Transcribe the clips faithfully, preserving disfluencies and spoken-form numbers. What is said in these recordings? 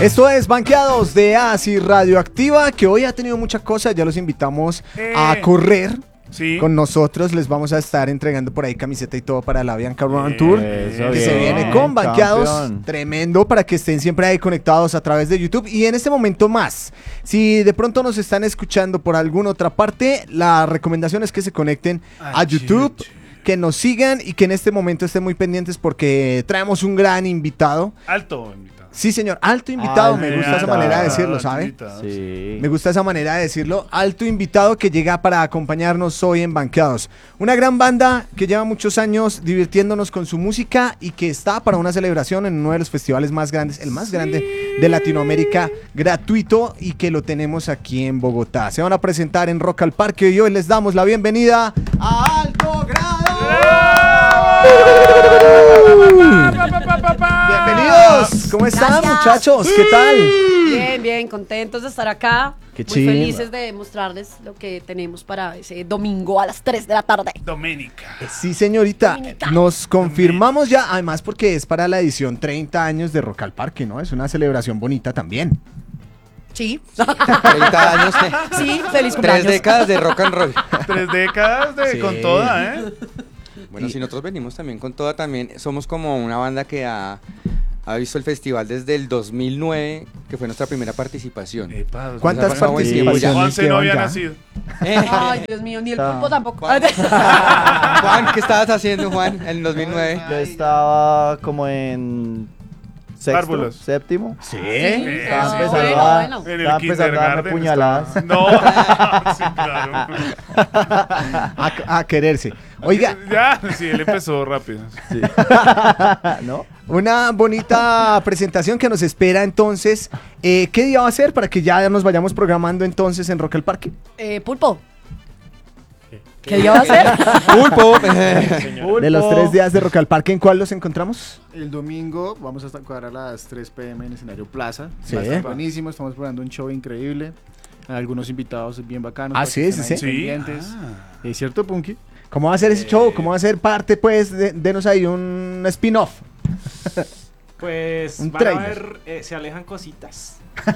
Esto es Banqueados de Asi Radioactiva, que hoy ha tenido muchas cosas. Ya los invitamos eh. a correr. Sí. Con nosotros les vamos a estar entregando por ahí camiseta y todo para la Bianca Run Tour, que bien. Se viene con Banqueados. Campeón. Tremendo, para que estén siempre ahí conectados a través de YouTube. Y en este momento más, si de pronto nos están escuchando por alguna otra parte, la recomendación es que se conecten Ay, a YouTube, chido, chido. Que nos sigan y que en este momento estén muy pendientes porque traemos un gran invitado. Alto invitado. Sí, señor, alto invitado, Ay, me gusta esa manera de decirlo, ¿sabe? Sí. Me gusta esa manera de decirlo, alto invitado que llega para acompañarnos hoy en Banqueados. Una gran banda que lleva muchos años divirtiéndonos con su música y que está para una celebración en uno de los festivales más grandes, el más sí. grande de Latinoamérica, gratuito, y que lo tenemos aquí en Bogotá. Se van a presentar en Rock al Parque y hoy les damos la bienvenida a Alto Grado. Bienvenidos, ¿cómo están? Gracias. Muchachos? ¿Qué tal? Bien, bien, contentos de estar acá. Qué Muy chimba. Felices de mostrarles lo que tenemos para ese domingo a las tres de la tarde. Doménica. Sí, señorita. Dominica. Nos confirmamos ya, además porque es para la edición treinta años de Rock al Parque, ¿no? Es una celebración bonita también. Sí. treinta años. Sí, feliz cumpleaños. Tres décadas de rock and roll. Tres décadas de, sí. con toda, ¿eh? Bueno, y si nosotros venimos también con toda, también somos como una banda que ha, ha visto el festival desde el dos mil nueve, que fue nuestra primera participación. Epa, ¿Cuántas participaciones? Juanse no había nacido. Ay, Dios mío, ni el pulpo tampoco. Juan, Juan, ¿qué estabas haciendo, Juan, en el dos mil nueve? Yo estaba como en sexto, Párvulos. séptimo. Sí. Estaba sí. empezando, Bueno, a, bueno. estaba empezando a darme puñaladas. Estaba... No, sí, claro. A, a quererse. Oiga. Ya, sí, él empezó rápido. Sí. ¿No? Una bonita presentación que nos espera entonces. Eh, ¿Qué día va a ser para que ya nos vayamos programando entonces en Rock al Parque? Eh, Pulpo. ¿Qué día va a ser? Pulpo. De los tres días de Rock al Parque, ¿en cuál los encontramos? El domingo vamos a cuadrar a las tres pe eme en escenario Plaza. Sí. Va a estar buenísimo, estamos probando un show increíble. Algunos invitados bien bacanos. Ah, sí, sí, sí. Sí. Ah. ¿Es cierto, Punky? ¿Cómo va a ser ese show? ¿Cómo va a ser parte, pues, de, denos ahí un spin-off? Pues un van trailer. a ver, eh, se alejan cositas.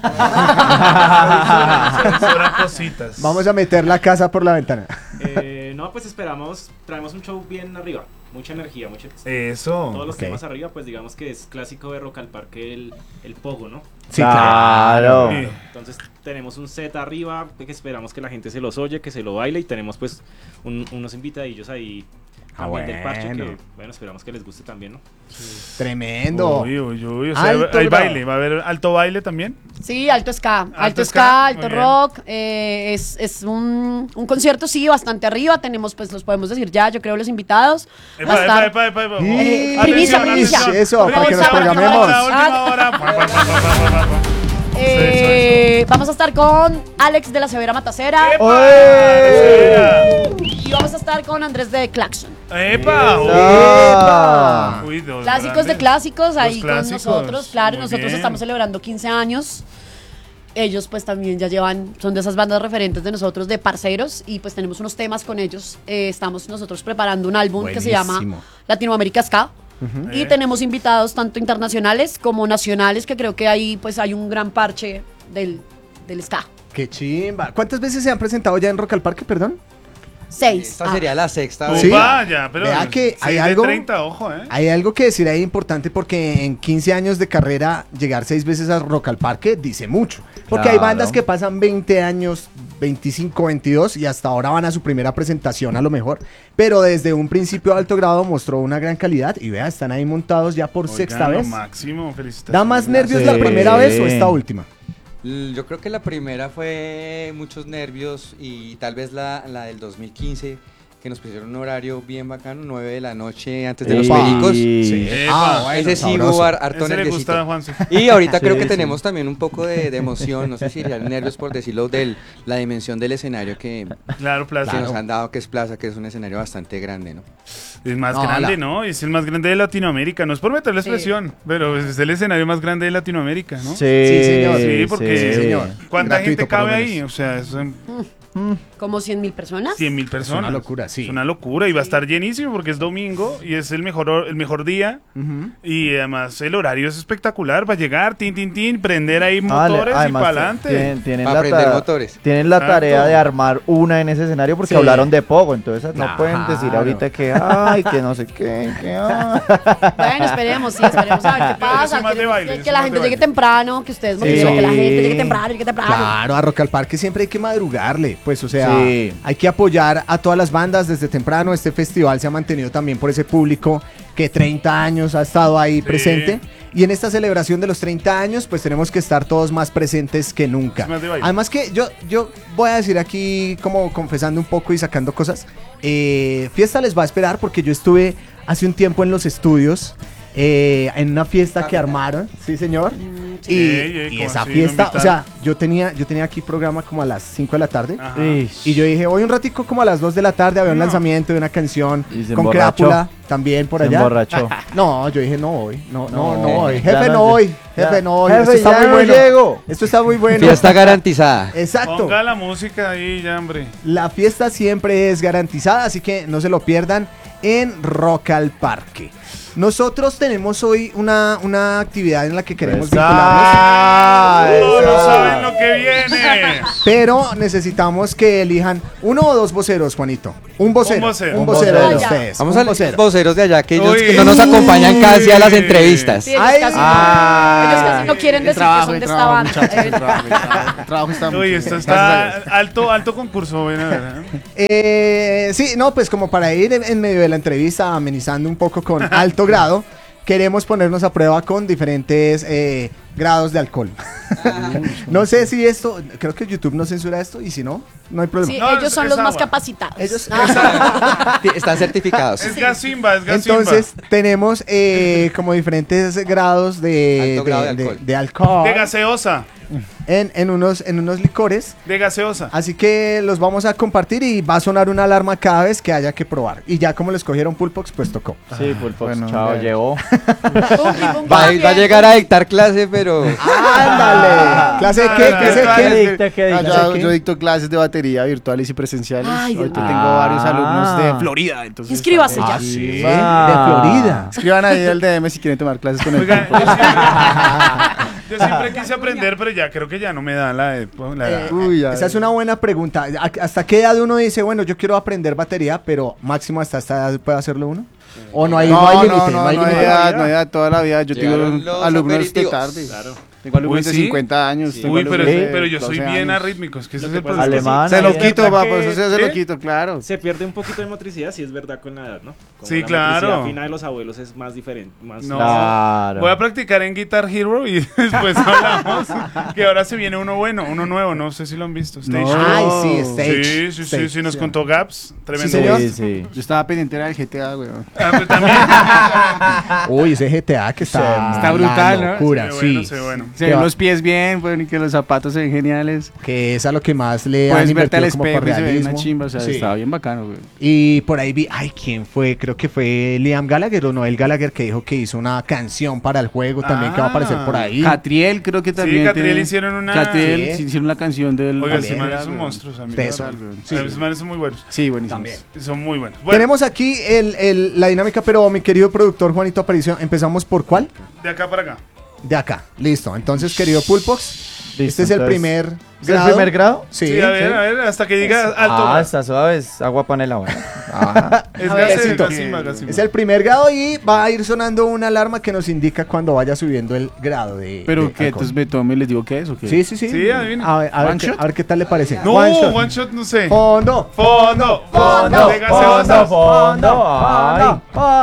Sobran cositas. Vamos a meter la casa por la ventana. Eh, no, pues esperamos, traemos un show bien arriba, mucha energía, mucha... Eso. Todos los Okay. temas arriba, pues digamos que es clásico de Rock al Parque el, el pogo, ¿no? Sí, claro. Sí. Entonces tenemos un set arriba que esperamos que la gente se los oye, que se lo baile, y tenemos pues un, unos invitadillos ahí Ah, también del parche bueno. que, bueno, esperamos que les guste también, ¿no? Tremendo. Uy, uy, uy. O sea, Alto hay grado. baile. ¿Va a haber alto baile también? Sí, alto ska, alto, Alto ska, ska, alto muy bien. rock, eh, es, es un, un concierto, sí, bastante arriba, tenemos, pues, los podemos decir ya, yo creo, los invitados. Va a Epa, estar- epa, epa, epa, epa. Sí, Atención, primicia, primicia. atención. Eso, para que nos Última hora, programemos. Última hora, última hora. Eh, vamos a estar con Alex de la Severa Matacera. ¡Epa! Y vamos a estar con Andrés de Claxon. ¡Epa! ¡Epa! Uy, dos Clásicos grandes. de clásicos, ahí Los clásicos. con nosotros. Claro, Muy nosotros bien. estamos celebrando quince años. Ellos pues también ya llevan, son de esas bandas referentes de nosotros, de parceros, y pues tenemos unos temas con ellos. Eh, estamos nosotros preparando un álbum que se llama Buenísimo. Latinoamérica Ska. Uh-huh. Y Eh. tenemos invitados tanto internacionales como nacionales, que creo que ahí pues hay un gran parche del, del ska. ¡Qué chimba! ¿Cuántas veces se han presentado ya en Rock al Parque, perdón? Seis. Esta Ah. sería la sexta. Sí. Upa, ya, pero Vea que hay seis de algo- treinta, ojo, ¿eh? Hay algo que decir ahí importante porque en quince años de carrera llegar seis veces a Rock al Parque dice mucho. Porque hay Claro. bandas que pasan veinte años, veinticinco, veintidós y hasta ahora van a su primera presentación a lo mejor. Pero desde un principio Alto Grado mostró una gran calidad y vea, están ahí montados ya por Oigan, sexta lo vez. máximo, felicitaciones. ¿Da más nervios Sí. la primera vez o esta última? L- Yo creo que la primera fue muchos nervios y tal vez la, la del dos mil quince, que nos pusieron un horario bien bacano, nueve de la noche antes de los Epa. pericos. Sí. Epa. Ah, bueno, Ese sí sabroso. hubo har- harto Ese le gusta a nerviosito. Juanse. Y ahorita Sí, creo que sí. tenemos también un poco de, de emoción, no sé si serían nervios por decirlo, de la dimensión del escenario que, Claro, Plaza. que nos han dado, que es Plaza, que es un escenario bastante grande, ¿no? Es más No, grande, la- ¿no? Es el más grande de Latinoamérica. No es por meterle Sí. expresión, pero es el escenario más grande de Latinoamérica, ¿no? Sí, Sí, señor. Sí, porque- Sí, señor. ¿Cuánta Gratuito, gente por lo cabe menos. ahí? O sea, son Como cien mil personas. cien mil Es una personas. locura, sí. Es una locura y va a estar llenísimo porque es domingo y es el mejor, hor- el mejor día. Ujú. Y además el horario es espectacular. Va a llegar, tin, tin, tin, prender ahí Vale, motores y además, para adelante. Tienen, tienen Para la, aprender ta- motores. tienen la Exacto. tarea de armar una en ese escenario porque Sí. hablaron de Pogo, entonces no Claro. pueden decir ahorita que ay, que no sé qué, que ay. Bueno, esperemos, sí, esperemos a ver qué Yo- yo soy pasa. más de que, baile, que- yo que soy la más gente de llegue baile. temprano, que ustedes Sí. motiven, que la gente llegue temprano, llegue temprano. Claro, a Rock al Parque siempre hay que madrugarle, pues o sea, Sí. hay que apoyar a todas las bandas desde temprano. Este festival se ha mantenido también por ese público que treinta años ha estado ahí Sí. presente. Y en esta celebración de los treinta años, pues tenemos que estar todos más presentes que nunca. Es más de baile. Además que yo, yo voy a decir aquí, como confesando un poco y sacando cosas, eh, fiesta les va a esperar porque yo estuve hace un tiempo en los estudios, eh, en una fiesta que armaron, sí señor, y, Ey, ey, y ¿cómo esa así? ¿No fiesta, o invitaron? sea, yo tenía, yo tenía aquí programa como a las cinco de la tarde. Ajá. Y yo dije, hoy un ratico como a las dos de la tarde había un No. lanzamiento de una canción Y se con emborrachó. Crápula también por Se allá. emborrachó. No, yo dije, no voy, no, no, no, No, voy. ya Jefe, no- no voy, ya- jefe, no voy. Jefe, Esto está ya muy no bueno. llego. Esto está muy bueno. Fiesta garantizada. Exacto. Ponga la música ahí, ya, hombre. La fiesta siempre es garantizada, así que no se lo pierdan en Rock al Parque. Nosotros tenemos hoy una, una actividad en la que queremos Esa. vincularnos, No, no esa. saben lo que viene. pero necesitamos que elijan uno o dos voceros, Juanito. Un vocero. Un vocero. Un Un vocero vocero. de Vaya. ustedes. Vamos un a los vocero. voceros de allá, que ellos Uy. que no nos acompañan casi a las entrevistas. Sí, ellos, Ay. casi, Ah. no, ellos casi no quieren El decir trabajo, que son el de esta trabajo, banda. muchachos, el Eh, trabajo, el trabajo, el trabajo está Uy, mucho. esto Gracias a Dios. está alto, alto concurso, ven a ver. ¿eh? Eh, sí, no, pues como para ir en, en medio de la entrevista amenizando un poco con alto grado, queremos ponernos a prueba con diferentes eh, grados de alcohol. No sé si esto, creo que YouTube no censura esto y si no, no hay problema. Sí, No, ellos es- son es los más agua. capacitados. Ellos- Ah, Están certificados. Es Gasimba, es Gasimba. Entonces tenemos eh, como diferentes grados de, Alto grado de de- alcohol. de alcohol De gaseosa, en, en unos, en unos licores. de gaseosa. Así que los vamos a compartir y va a sonar una alarma cada vez que haya que probar. Y ya como les cogieron Pulpox, pues tocó. Sí, Pulpox, Bueno, chao, ya. llegó. Punky, punky, Va, punky. va a llegar a dictar clase, pero ¡Ándale! ¿Clase de qué? Ah, ¿Clase de ah, qué? ¿Qué dicta, qué Ah, dicta? yo, ¿Qué? yo dicto clases de batería virtuales y presenciales. Ay, Dios Ahorita mío. tengo varios Ah. alumnos de Florida. Entonces Inscríbase estamos- ya. Ah, sí, Ah. de Florida. Escriban ahí el D M si quieren tomar clases con el Oiga, Pulpo. yo siempre, yo siempre quise aprender, pero ya creo que ya no me da la, ed- la edad. Eh, Uy, ya. Esa es una buena pregunta. ¿A- ¿Hasta qué edad uno dice, bueno, yo quiero aprender batería, pero máximo hasta esta edad puede hacerlo uno? ¿O no hay No, no hay no, límite? no, No hay no hay límite. edad, no hay edad, toda la vida. Yo tengo Llegaron los alumnos de aperitivos. tarde. Claro. Tengo alumnos Uy, de ¿sí? cincuenta años. tengo Uy, pero, alumnos de pero yo soy doce bien años. arrítmico, es que ese Lo es que el pasa es problema. que Alemán. Se lo Sí, quito, es verdad va, por que- eso se ¿Qué? lo quito, claro. Se pierde un poquito de motricidad, sí es verdad con la edad, ¿no? Como Sí, la claro. motricidad fina de los abuelos es más diferente. Más No. Claro. Voy a practicar en Guitar Hero y después hablamos que ahora se viene uno bueno, uno nuevo, no sé si lo han visto. Station. Ay, sí, Stage. Sí, sí, sí, Stage, sí, nos sí. contó Gaps, tremendo. Sí, señor. Sí, sí. Yo estaba pendiente era del G T A, weón. Ah, pero también. Uy, ese G T A que está, Está brutal, la ¿no? locura, Se ve sí. bueno, se ve bueno. Se Qué ven va. los pies bien, bueno, y que los zapatos se ven geniales. Que es a lo que más le han Puedes verte al invertido como espejo por y se ve realismo. una chimba, o sea, Sí. estaba bien bacano, güey. Y por ahí vi, ay, ¿quién fue? Creo que fue Liam Gallagher o Noel Gallagher que dijo que hizo una canción para el juego también que va a aparecer por ahí. Catriel creo que también. Catriel tiene- hicieron una- Catriel Sí. hicieron la canción del. Oiga, También, esos manes son güey. monstruos, a mí. Ustedes la son. verdad. Sí. Esos manes son muy buenos. Sí, buenísimo. También. Son muy buenos. Bueno, Tenemos aquí el, el- la dinámica, pero mi querido productor Juanito Aparicio, ¿empezamos por cuál? de acá para acá. De acá, listo. Entonces, querido Pulpox, Listo, este es el entonces, primer ¿Es el grado. primer grado? Sí, Sí, a ver, sí. a ver, hasta que diga alto. Ah, grado. está suave, es agua panela. Bueno. Ah. Es A ver, Gase- éxito. Gasimba, Gasimba. Es el primer grado y va a ir sonando una alarma que nos indica cuando vaya subiendo el grado de. Pero de que alcohol. entonces me tomo y les digo qué es o qué. Sí, sí, sí. Sí, adivina. A ver, a ver, ¿One qué, shot? a ver qué tal le parece. No, One one shot. shot, no sé. Fondo. Fondo, Fondo, de gaseosa. Fondo, fondo. Ay.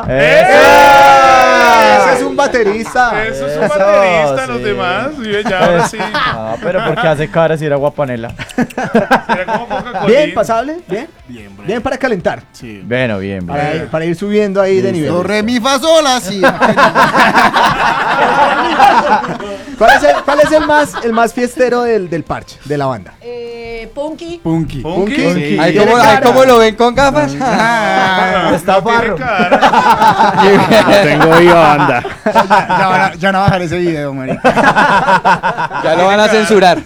¡Ese es un baterista! Eso es un Eso, baterista, los sí. demás. Y ya, ahora sí. Ah, pero ¿por qué hace cara si era agua panela? Será como Coca-Cola. Bien, pasable, bien. Bien, bro. Bien para calentar. Sí. Bueno, bien, Para, bien. ir- para ir subiendo ahí de nivel. Do, re, mi, fa, sol, así. ¿Cuál es el, cuál es el más, el más fiestero del, del parche, de la banda? Eh, Punky. Punky. Punky. Sí. ahí Tiene como, ahí cara. como lo ven con gafas. Ah, Está no tiene farro. cara. Tengo yo banda. Ya, ya, van a, ya van a bajar ese video, marica. Ya lo van a censurar. No tiene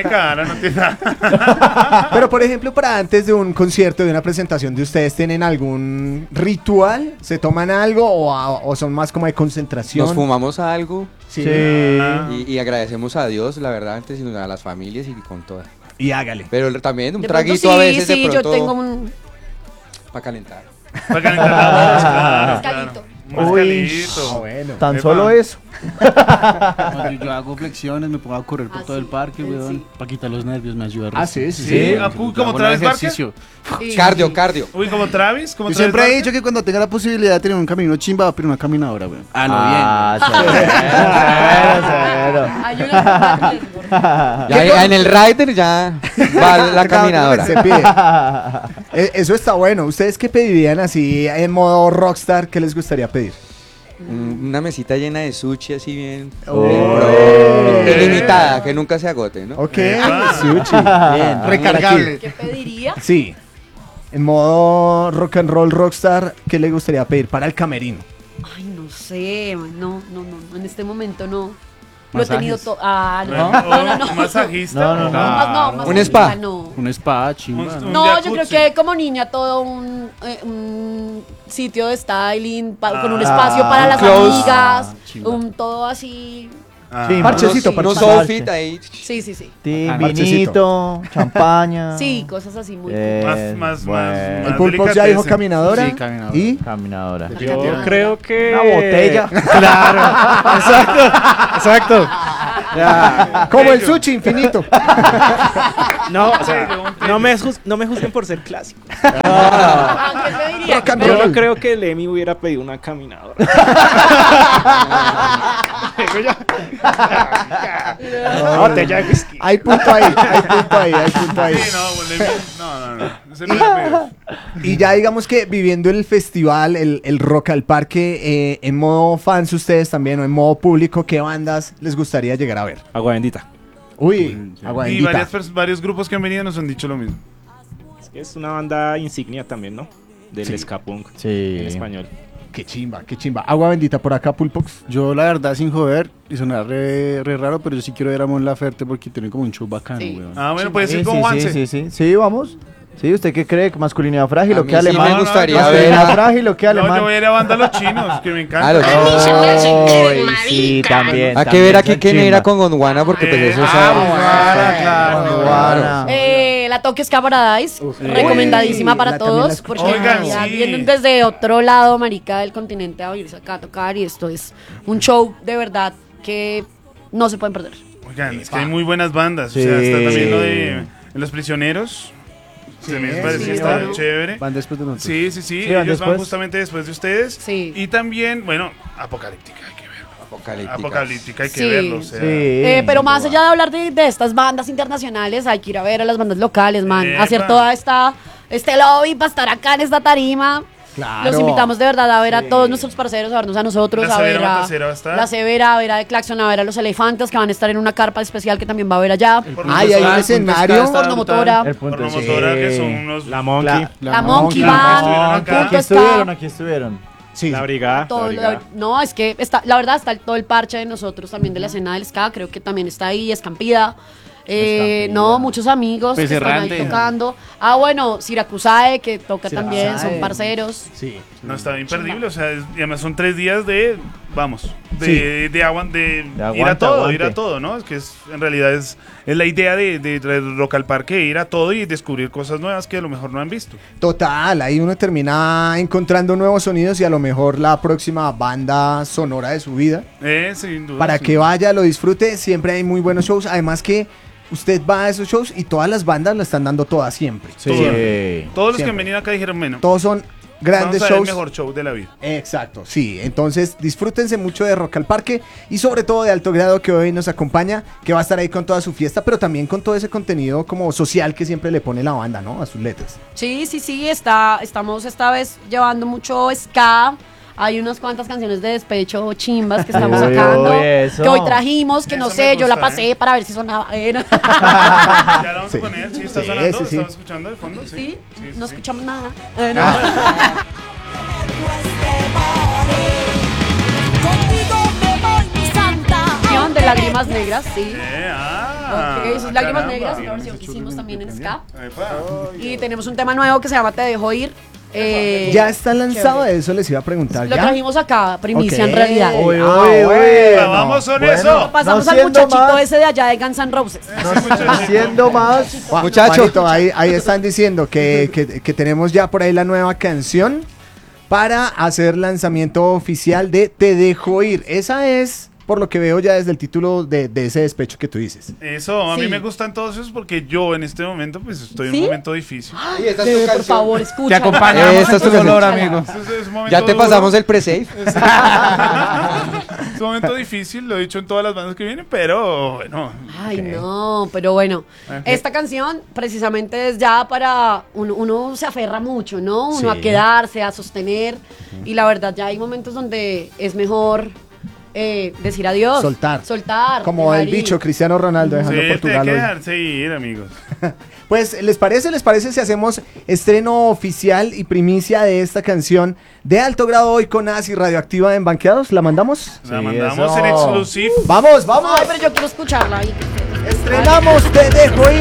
cara, no tiene nada. Pero por ejemplo, para antes de un concierto, de una presentación de ustedes, ¿tienen algún ritual? ¿Se toman algo o, a- o son más como de concentración? Nos fumamos algo Sí. Sí. Ah. y, y agradecemos a Dios, la verdad, antes y a las familias y con todas. Y hágale. Pero también un De pronto traguito sí, a veces sí, de pronto yo tengo un para calentar. Para calentar la voz, claro, Mezcalito. claro. Un Uy. mezcalito. Ah, bueno. Tan Epa. solo eso. Cuando yo hago flexiones, me pongo a correr por Ah, todo el sí, parque, él weón. sí. Para quitar los nervios, me ayuda. Ah, sí, sí, Sí, sí. ah, pu- como Hago Travis Barker. ejercicio. Sí. Cardio, cardio. Uy, como Travis, como Yo Travis siempre he Barker. dicho que cuando tenga la posibilidad de tener un camino chimba, va a pedir una caminadora, weón. A lo Ah, severo, Hay una que Ya, en el rider ya va la caminadora. Se pide. Eh, Eso está bueno. ¿Ustedes qué pedirían así en modo rockstar? ¿Qué les gustaría pedir? Mm, Una mesita llena de sushi así bien, Oh. bien pro, ilimitada, que nunca se agote, ¿no? Ok. Epa. Sushi. Bien. Recargable. ¿Qué pediría? Sí. En modo rock and roll rockstar, ¿qué le gustaría pedir para el camerino? Ay, no sé, man, no, no, no, en este momento no. Lo he Masajes. tenido todo. Ah, no. ¿No? No, no, no. ¿Un masajista? No, no, no. No, más- no, más Un spa. No. Un spa, chimba. Un- ¿no? un No, yo jacuzzi. creo que como niña todo un, eh, un sitio de styling pa- con un Ah, espacio para las close. amigas, Ah, chimba. un todo así. Ah. Sí, Parchecito, Unos parchecito. outfit ahí. Sí, sí, sí. Sí, Ah, vinito, champaña. Sí, cosas así muy Eh, Más- más- bueno. más- El más- Pulpo ya dijo delicatessen. caminadora. Sí, caminadora. Y Caminadora. Yo creo que... Una botella. Claro, exacto, exacto. Ya. como el sushi infinito. No, o sea, no me, juz- no me juzguen por ser clásico. Ah, ¿qué te diría? Rock and Yo roll. no creo que el Emi hubiera pedido una caminadora. Una botella de whisky. Hay punto ahí, hay punto ahí, hay punto ahí. Sí, no, pues, no, no, no. Ese no era pedir. Y ya digamos que viviendo el festival, el, el Rock al Parque, eh, en modo fans ustedes también o en modo público, ¿qué bandas les gustaría llegar a ver? Agua bendita. Uy, Y aguadita. varias pers- varios grupos que han venido nos han dicho lo mismo. Es que es una banda insignia también, ¿no? Del Sí. ska punk Sí. en español. Qué chimba, qué chimba. Agua bendita por acá, Pulpox. Yo, la verdad, sin joder, y sonar re, re raro, pero yo sí quiero ver a Mon Laferte porque tiene como un show bacano, Sí. weón. Ah, bueno, puede Sí, ir con sí, Juanse. sí, sí, sí. Sí, vamos. Sí, ¿usted qué cree? ¿Masculinidad frágil A o mí qué sí alemán? me gustaría No, no, ver ¿Masculinidad a, frágil o qué No, alemán? yo voy a ir a banda Los Chinos, que me encanta. a los Uy, sí, también. Hay que también ver aquí son quién era chimbas. con Gondwana porque pues Eh, eso es ah, algo- Gondwana, claro. Gondwana. Eh, la Tokyo Ska Paradise, recomendadísima Uy, para la- también la todos, escuché. porque Oigan, ya sí. vienen desde otro lado, marica, del continente a irse acá a tocar y esto es un show de verdad que no se pueden perder. Oigan, es que hay muy buenas bandas. Sí. O sea, está también lo de Los Prisioneros. Sí, me parece sí, que está obvio. chévere. Van después de nosotros. Sí, sí, sí. Sí, van Ellos van después. justamente después de ustedes. Sí. Y también, bueno, Apocalíptica, hay que verlo. Apocalíptica. Apocalíptica, hay que Sí. verlo. O sea, Sí. Eh, pero más allá de hablar de, de estas bandas internacionales, hay que ir a ver a las bandas locales, man. Epa. Hacer toda esta este lobby para estar acá en esta tarima. Claro. Los invitamos de verdad a ver a todos nuestros parceros, a vernos a nosotros, La a ver Severa a Matacera va a estar. La Severa, a ver a The Claxon, a ver a los Elefantes que van a estar en una carpa especial que también va a haber allá. por Ay, hay un nosotros, escenario. Porno Motora, El punto por sí. Motora, que son unos. La Monkey, La- la, La, La Monkey Monkey, Band, estuvieron acá. Punto Aquí Ska. estuvieron, aquí estuvieron. Sí. Brigada. Todo la lo- brigada. no, es que está, la verdad está el- todo el parche de nosotros también de la escena del ska, creo que también está ahí, Escampida. Eh, Escampida. no, muchos amigos Pues que están ahí Errante. tocando. Ah, bueno, Siracusae, que toca también, Siracusae. son parceros. Sí. No, está imperdible. O sea, es- y además son tres días de. Vamos. De, de, agua, de, ir a aguante, todo, aguante. ir a todo, ¿no? Es que es, en realidad es, es la idea de, de, de Rock al Parque, ir a todo y descubrir cosas nuevas que a lo mejor no han visto. Total, ahí uno termina encontrando nuevos sonidos y a lo mejor la próxima banda sonora de su vida. Eh, sin duda. Para sin que duda. vaya, lo disfrute, siempre hay muy buenos shows. Además que usted va a esos shows y todas las bandas la están dando todas siempre. Sí. Todos los que siempre. han venido acá dijeron menos. Todos son grandes Vamos a ver shows. el mejor show de la vida. Exacto, sí. Entonces disfrútense mucho de Rock al Parque y sobre todo de Alto Grado que hoy nos acompaña, que va a estar ahí con toda su fiesta, pero también con todo ese contenido como social que siempre le pone la banda, ¿no? A sus letras. Sí, sí, sí, está, estamos esta vez llevando mucho ska. Hay unas cuantas canciones de despecho chimbas que estamos Uy, sacando. uy, eso. Que hoy trajimos, que no Eso sé, me yo la gusta, pasé ¿eh? para ver si sonaba. Eh, no. Ya la vamos Sí. a poner, sí, está Sí, sonando, sí, sí. estamos escuchando de fondo, sí. ¿Sí? Sí, sí, No sí. escuchamos nada. Eh, no. Contigo me voy, mi santa. Canción de lágrimas negras, sí. Eh, ah. Ah, Ok, sus lágrimas caramba. negras, una versión que hicimos también en ska. Epa. Y tenemos un tema nuevo que se llama Te dejo ir. Eh, Ya está lanzado, chévere. eso les iba a preguntar. Lo ¿ya? trajimos acá, primicia Ok. en realidad. Uy, Ah, uy, uy. bueno. Vamos con Bueno. eso. Pasamos No al siendo muchachito más- ese de allá de Guns N' Roses. Haciendo más. Juan- Muchacho. Juanito, ahí, ahí están diciendo que, que- que tenemos ya por ahí la nueva canción para hacer lanzamiento oficial de Te dejo ir. Esa es, por lo que veo ya desde el título de, de ese despecho que tú dices. Eso, a mí Sí. me gustan todos esos porque yo en este momento pues estoy en ¿Sí? un momento difícil. Y esta es tu Debe, por canción. favor, escucha. Te acompañamos Esta en es tu tu dolor, canción. amigo. Es- es un momento Ya te duro. pasamos el pre-save. Es un momento difícil, lo he dicho en todas las bandas que vienen, pero bueno. Ay, no, pero bueno, Ok. esta canción precisamente es ya para, uno, uno se aferra mucho, ¿no? Uno Sí. a quedarse, a sostener, y la verdad ya hay momentos donde es mejor eh, decir adiós. Soltar. Soltar. Como dejar el ir. bicho Cristiano Ronaldo Sí, dejando te hay Portugal que hoy. dejarse ir, amigos. Pues, ¿les parece? ¿Les parece si hacemos estreno oficial y primicia de esta canción de alto grado hoy con Asi Radioactiva en Banqueados? ¿La mandamos? La Sí, mandamos eso. en exclusivo. ¡Vamos, vamos! Ay, pero yo quiero escucharla. Ay, Estrenamos Te dejo ir.